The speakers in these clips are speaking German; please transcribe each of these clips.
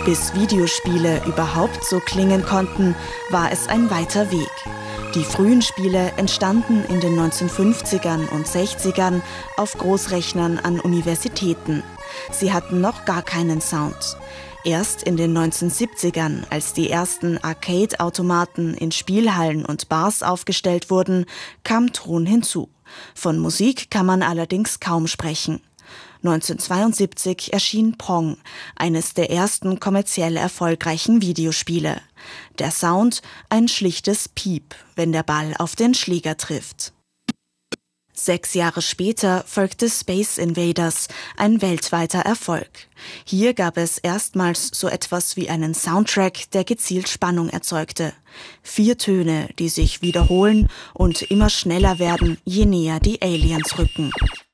Bis Videospiele überhaupt so klingen konnten, war es ein weiter Weg. Die frühen Spiele entstanden in den 1950ern und 60ern auf Großrechnern an Universitäten. Sie hatten noch gar keinen Sound. Erst in den 1970ern, als die ersten Arcade-Automaten in Spielhallen und Bars aufgestellt wurden, kam Ton hinzu. Von Musik kann man allerdings kaum sprechen. 1972 erschien Pong, eines der ersten kommerziell erfolgreichen Videospiele. Der Sound ein schlichtes Piep, wenn der Ball auf den Schläger trifft. 6 Jahre später folgte Space Invaders, ein weltweiter Erfolg. Hier gab es erstmals so etwas wie einen Soundtrack, der gezielt Spannung erzeugte. 4 Töne, die sich wiederholen und immer schneller werden, je näher die Aliens rücken.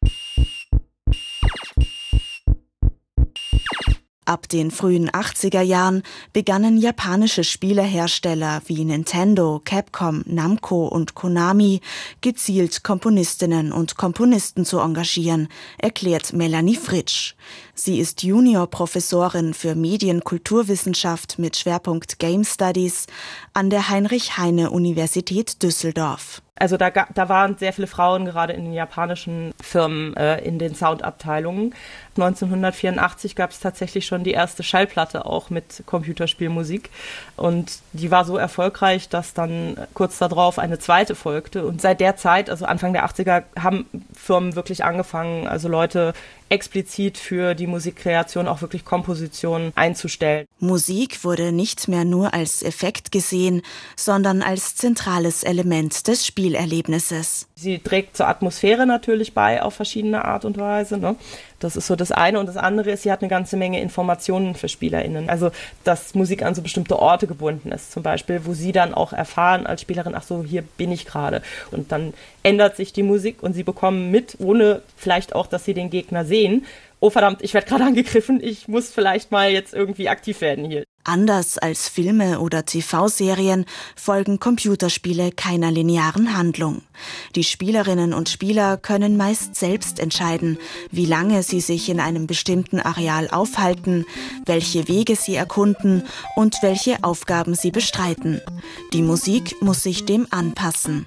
Ab den frühen 80er Jahren begannen japanische Spielehersteller wie Nintendo, Capcom, Namco und Konami gezielt Komponistinnen und Komponisten zu engagieren, erklärt Melanie Fritsch. Sie ist Juniorprofessorin für Medienkulturwissenschaft mit Schwerpunkt Game Studies an der Heinrich-Heine-Universität Düsseldorf. Also da waren sehr viele Frauen gerade in den japanischen Firmen, in den Soundabteilungen. 1984 gab es tatsächlich schon die erste Schallplatte auch mit Computerspielmusik. Und die war so erfolgreich, dass dann kurz darauf eine zweite folgte. Und seit der Zeit, also Anfang der 80er, haben Firmen wirklich angefangen, also Leute explizit für die Musikkreation auch wirklich Kompositionen einzustellen. Musik wurde nicht mehr nur als Effekt gesehen, sondern als zentrales Element des Spielerlebnisses. Sie trägt zur Atmosphäre natürlich bei auf verschiedene Art und Weise, ne? Das ist so das eine. Und das andere ist, sie hat eine ganze Menge Informationen für SpielerInnen. Also, dass Musik an so bestimmte Orte gebunden ist. Zum Beispiel, wo sie dann auch erfahren als Spielerin, ach so, hier bin ich gerade. Und dann ändert sich die Musik und sie bekommen mit, ohne vielleicht auch, dass sie den Gegner sehen, oh verdammt, ich werde gerade angegriffen, ich muss vielleicht mal jetzt irgendwie aktiv werden hier. Anders als Filme oder TV-Serien folgen Computerspiele keiner linearen Handlung. Die Spielerinnen und Spieler können meist selbst entscheiden, wie lange sie sich in einem bestimmten Areal aufhalten, welche Wege sie erkunden und welche Aufgaben sie bestreiten. Die Musik muss sich dem anpassen.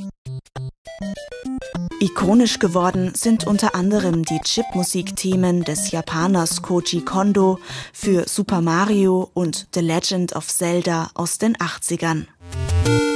Ikonisch geworden sind unter anderem die Chipmusik-Themen des Japaners Koji Kondo für Super Mario und The Legend of Zelda aus den 80ern.